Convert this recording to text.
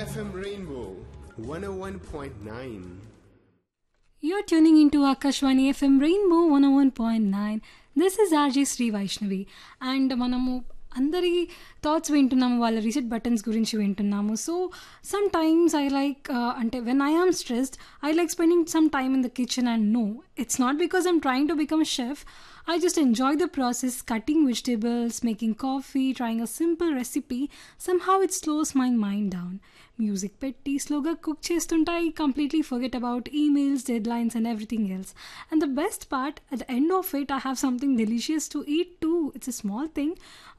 FM Rainbow 101.9. You're tuning into Akashwani FM Rainbow 101.9. This is RJ Sri Vaishnavi. And మనము అందరి thoughts వింటున్నాము, వాళ్ళ reset buttons గురించి వింటున్నాము. So some times I like అంటే when I am stressed I like spending some time in the kitchen and no it's not because I'm trying to become chef. I just enjoy the process, cutting vegetables, making coffee, trying a simple recipe. Somehow it slows my mind down. Music petti sloga cook chestunta I completely forget about emails, deadlines and everything else. And the best part, at the end of it I have something delicious to eat too. It's a small thing,